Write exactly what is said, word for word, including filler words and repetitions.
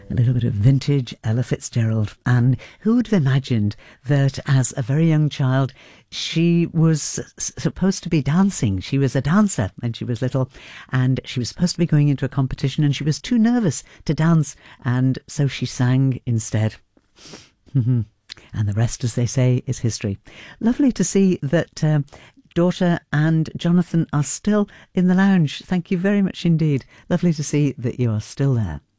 A little bit of vintage Ella Fitzgerald. And who would have imagined that as a very young child she was s- supposed to be dancing. She was a dancer when she was little, and she was supposed to be going into a competition, and she was too nervous to dance, and so she sang instead. And the rest, as they say, is history. Lovely to see that um, daughter and Jonathan are still in the lounge. Thank you very much indeed. Lovely to see that you are still there.